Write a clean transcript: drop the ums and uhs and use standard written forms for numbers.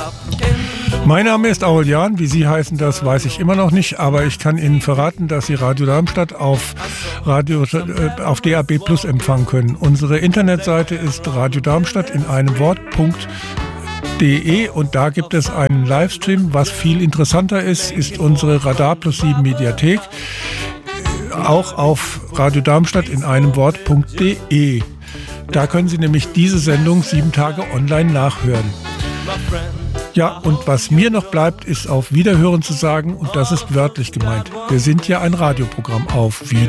Mein Name ist Aul Jahn. Wie Sie heißen, das weiß ich immer noch nicht, aber ich kann Ihnen verraten, dass Sie Radio Darmstadt auf DAB Plus empfangen können. Unsere Internetseite ist Radio Darmstadt in einem Wort.de und da gibt es einen Livestream. Was viel interessanter ist unsere Radar Plus 7 Mediathek, auch auf Radio Darmstadt in einem Wort.de. Da können Sie nämlich diese Sendung 7 Tage online nachhören. Ja, und was mir noch bleibt, ist auf Wiederhören zu sagen, und das ist wörtlich gemeint. Wir sind ja ein Radioprogramm auf Wiederhören.